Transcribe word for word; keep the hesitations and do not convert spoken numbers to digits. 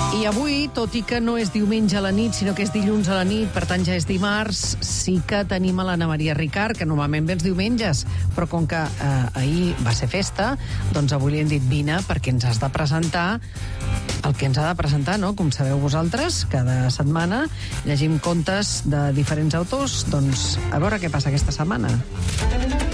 I avui, tot i que no és diumenge a la nit, sinó que és dilluns a la nit, per tant ja és dimarts, sí que tenim a l'Anna Maria Ricard, que normalment ve els diumenges, però com que eh, ahir va ser festa, doncs avui li hem dit vine perquè ens has de presentar el que ens ha de presentar, no? Com sabeu vosaltres, cada setmana llegim contes de diferents autors, doncs a veure què passa aquesta setmana.